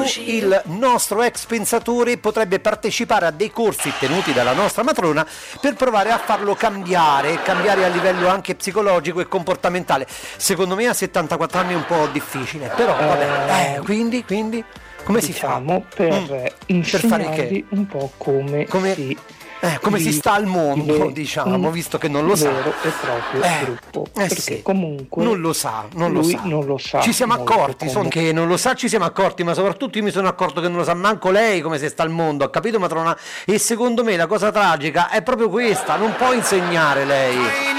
il nostro ex pensatore potrebbe partecipare a dei corsi tenuti dalla nostra matrona per provare a farlo cambiare a livello anche psicologico e comportamentale. Secondo me a 74 anni è un po' difficile, però vabbè, quindi come si fa? Per insegnargli un po' come si sta al mondo, diciamo, visto che non lo sa. Vero e proprio gruppo. Perché sì. comunque non lo sa. non lo sa. Ci siamo accorti, che non lo sa, ci siamo accorti, ma soprattutto io mi sono accorto che non lo sa manco lei come si sta al mondo, ha capito, matrona? E secondo me la cosa tragica è proprio questa, non può insegnare lei.